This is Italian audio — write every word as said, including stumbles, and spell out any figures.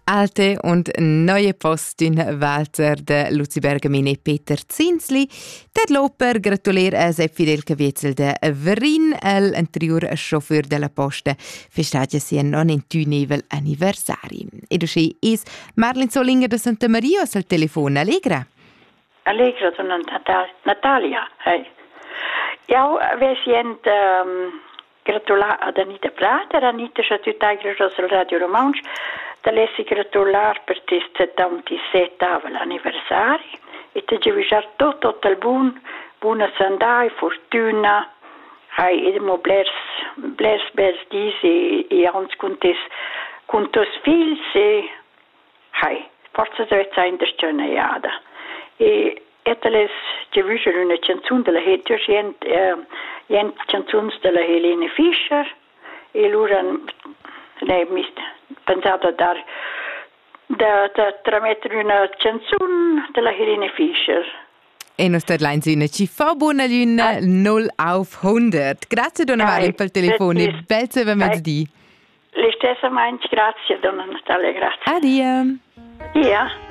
Alte und neue Post in Walzer de Luzi Bergamin e Peter Zinsli. Ted Loper gratulier a Sepp Fidel Caviezel de Verin, el anterior chauffeur della posta, festagia sien non in tu nevel anniversari. E dusci is Marlin Solinger de Santa Maria al telefon. Allegra? Allegra, sono Natalia. Hey. Ja, wir sind ähm, gratular ad Anita Prater. Anita c'ha tutta la Radio Romansch. Da lessi gratular per tis settantasette anniversari. E te giuvisar tot, tot il buon, buona sandai, fortuna. Hai edemo blers, blers bers disi, e ans contes, contos fils, e hai, forza dovete in der schöne jada. E etales giuvisar una canzone della Hedger, jent, eh, jent canzons della Helene Fischer, e lura, ne, mist, pensato da, da, da tramettere una canzone della Helene Fischer. E nostra line sina ci fa buona luna ah. null auf hundert. Grazie donna ah, Maria per telefono e bel se mezzodì. Le stesse manch, grazie donna Natalia, grazie. Addio. Addio.